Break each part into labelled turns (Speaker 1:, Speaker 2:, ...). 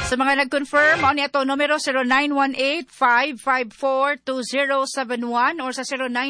Speaker 1: Sa mga nag-confirm, ano ito, numero 0918-554-2071 or sa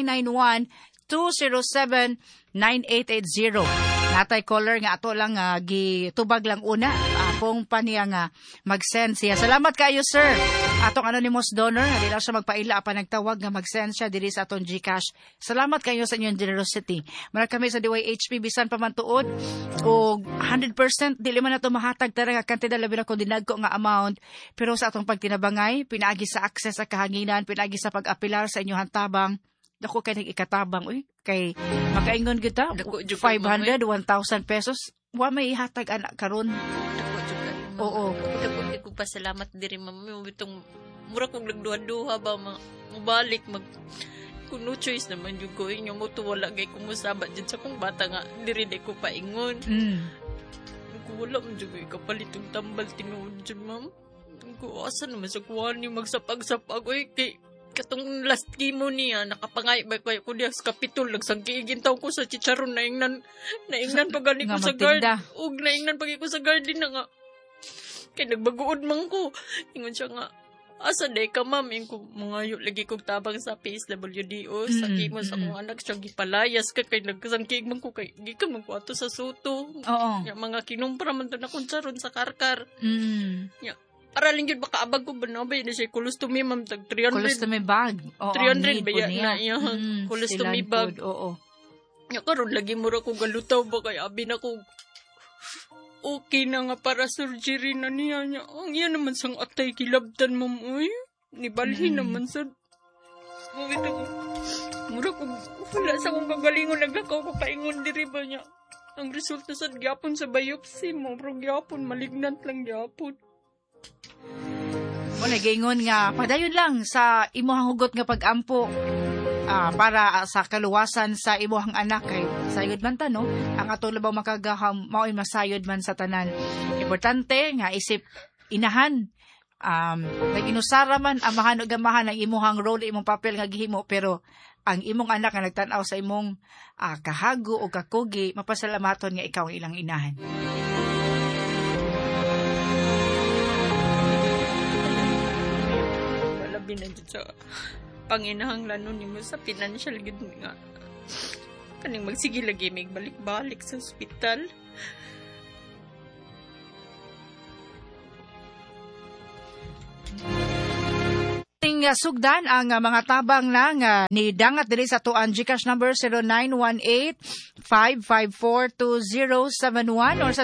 Speaker 1: 0991-207-9880. Natay caller nga ato lang gitubag lang una. Kung pa niya nga mag-send siya. Salamat kayo, sir. Atong anonymous donor, hindi lang siya magpaila pa nagtawag nga mag-send siya diri sa atong GCash. Salamat kayo sa inyong generosity. Mara kami sa DYHP bisan pa man tuod o 100% dili man nato mahatag tara nga kantidad labi na kung dinagko nga amount, pero sa atong pagtinabangay, pinaagi sa access sa kahanginan, pinaagi sa pag-apilar sa inyong tabang. Dako kay nag-ikatabang, kay makaingon kita 500, 1,000 pesos. Wa may ihatag anak karon. Oo.
Speaker 2: Ko pasalamat diri ma'am. Itong mura kong nagduha-duha ba mabalik kung no choice naman yung ko inyo mo tuwala gay kung musabat dyan sa kong bata nga diri de ko paingon. Kung wala man dyan ko kapalitong tambal tinuod dyan ma'am. Kung asa naman sa kuhan yung magsapag-sapag kay katong last chemo niya nakapangay ba kayo ko diya sa kapitol nagsangkiigin taw ko sa chicharon naingnan pagani ko sa garden ug naingnan pagi ko sa garden na nga kay nagbaguod man ko ingon siya nga asa day ka ma'am ko mangayo lagi kog tabang sa PSWDO sa chemo sa akong anak siya gipalayas ka kay nagsangkiig man ko kay gikan man ko ato sa suto mga kinumpra man to na kunsaron sa karkar para lang yun, baka abag ko ba na ba yun siya colostomy, ma'am, tag 300.
Speaker 1: Colostomy bag.
Speaker 2: 300 ba yan na yung colostomy bag.
Speaker 1: Oo.
Speaker 2: Karon lagi mo ra ko galutaw ba kaya abi na ko okay na nga para surgery na niya. Ang yan naman sang atay kilabtan, ma'am. Uy, nibalhin naman sa... Mura ko, wala sa kong kagalingon, naglakaw ko paingon diri ba niya. Ang resulta sa gyapon sa biopsy mo, pero gyapon, malignant lang gyapon.
Speaker 1: Wala, gingon nga, padayon lang sa imuhang hugot nga pag-ampo para sa kaluwasan sa imuhang anak kay sayod man ta, no? Ang ato labaw makagaham, mao'y masayod man sa tanan. Importante nga isip inahan, nag-inusara man, amahan o gamahan ang imuhang role, imong papel nga gihimo, pero ang imong anak nga nagtanaw sa imong kahago o kakugi, mapasalamaton nga ikaw ang ilang inahan.
Speaker 2: Binadyo sa panginahanglanon nimo sa financial gid nga kaning magsige lagi may balik-balik sa ospital.
Speaker 1: Sugdan ang mga tabang na ni dangat diri sa tuan GCash number 0918-554-2071 or sa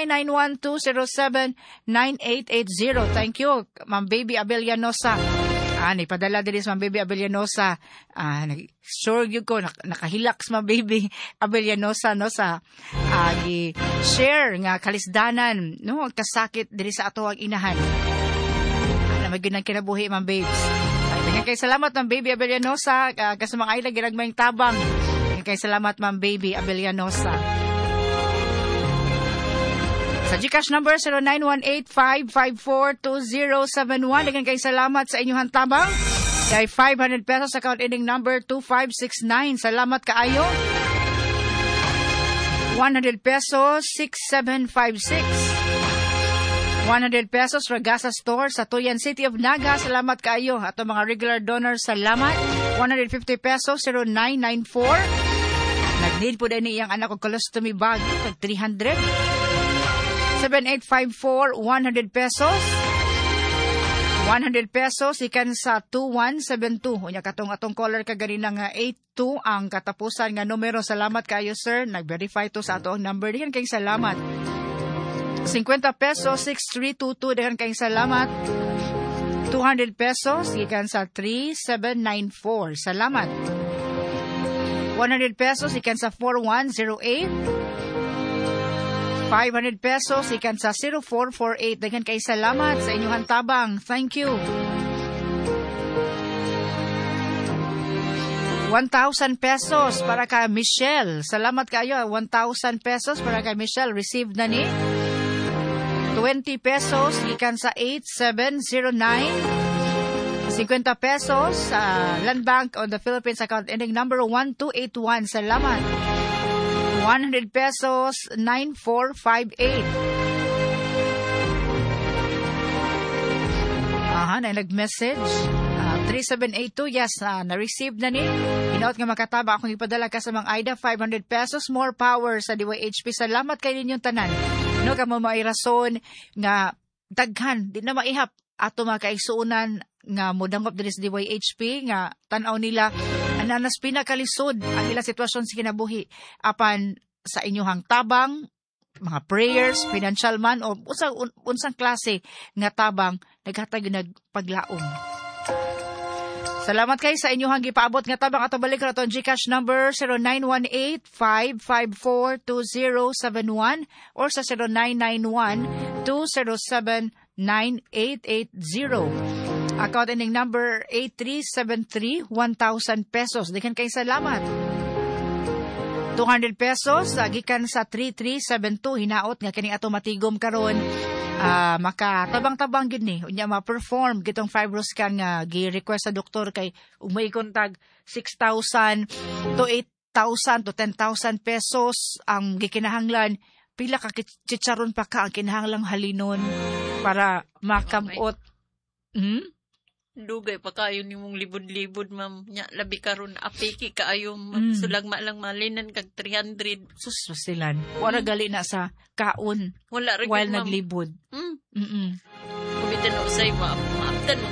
Speaker 1: 0991-207-9880. Thank you, Ma'am Baby Abellanosa. Ipadala diri sa Ma'am Baby Abellanosa. Sure yun ko, nakahilaks Ma'am Baby Abellanosa, no, sa share nga kalisdanan, no, kasakit diri sa ato ang inahan. Magyunang kinabuhi, Ma'am Babes. Dengan kay salamat, Ma'am Baby Abellanosa. Kasamang ay lagi nagmayang tabang. Dengan kay salamat, Ma'am Baby Abellanosa. Sa GCash number 0918-554-2071. Dengan kay salamat sa inyong tabang. Kay 500 pesos account ending number 2569. Salamat kaayo. 100 pesos 6756. 100 pesos Ragasa Store sa Tuyan City of Naga. Salamat kaayo. Ato mga regular donors, salamat. 150 pesos 0994. Nag-need po din iyang anak ko colostomy bag. 300. 7854 100 pesos. 100 pesos ikan sa 2172. Unya katong atong caller kagani nga 82 ang katapusan nga numero. Salamat kaayo, sir. Nag-verify to sa atong number. Diyan kay salamat. 50 pesos, 6322, dengan kayong salamat. 200 pesos, ikan sa 3794. Salamat. 100 pesos, ikan sa 4108. 500 pesos, ikan sa 0448. Dengan kayong salamat sa inyong tabang. Thank you. 1,000 pesos para kay Michelle. Salamat kayo. 1,000 pesos para kay Michelle. Received na ni. 20 pesos ikan sa 8709. 50 pesos sa Land Bank on the Philippines account ending number 1281. Salamat. 100 pesos 9458. na nag-message. 3782, yes, na-receive na ni. Hinaot nga makataba akong ipadala ka sa mga Aida, 500 pesos, more power sa DYHP. Salamat kay ninyong tanan. No, kamo may rason nga daghan, di na maihap ato mga kaigsuunan nga modangop diri sa DYHP nga tan-aw nila ananas pinakalisod ang ilang sitwasyon sa kinabuhi apan sa inyong tabang, mga prayers, financial man o unsang klase nga tabang naghatag nagpaglaom. Salamat kay sa inyong gipaabot nga tabang ato balik ra ton GCash number 0918-554-2071 or sa 0991-207-9880. Account ending number 8373, 1,000 pesos. Dikan kay salamat. 200 pesos, gikan sa 3372, hinaot nga kining ato matigom karon. Makatabang-tabang gid ni unya ma-perform gitong fibroscan nga gi-request sa doktor kay umay kontag 6,000 to 8,000 to 10,000 pesos ang gikinahanglan. Pila ka chicharon pa ka ang kinahanglang halinon para makamot.
Speaker 2: Dugay pa kayo ni mong libod-libod, ma'am. Nya, labi karon apiki kaayo, ma'am. Sulagma lang malinan kag 300.
Speaker 1: Sus, silan. Wala gali na sa kaon
Speaker 2: wala rin
Speaker 1: while
Speaker 2: ma'am.
Speaker 1: naglibod.
Speaker 2: Kumitan na usay, maaptan mo